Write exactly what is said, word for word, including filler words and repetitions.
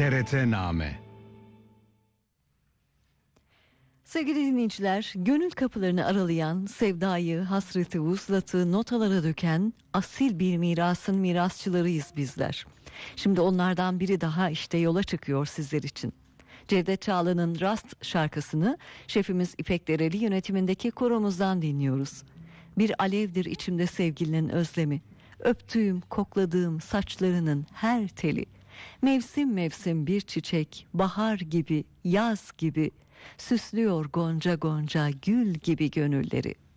T R T-Name. Sevgili dinleyiciler, gönül kapılarını aralayan, sevdayı, hasreti, vuslatı notalara döken asil bir mirasın mirasçılarıyız bizler. Şimdi onlardan biri daha işte yola çıkıyor sizler için. Cevdet Çağla'nın Rast şarkısını şefimiz İpek Dereli yönetimindeki koromuzdan dinliyoruz. Bir alevdir içimde sevgilinin özlemi, öptüğüm, kokladığım saçlarının her teli, mevsim mevsim bir çiçek, bahar gibi, yaz gibi, süslüyor gonca gonca gül gibi gönülleri.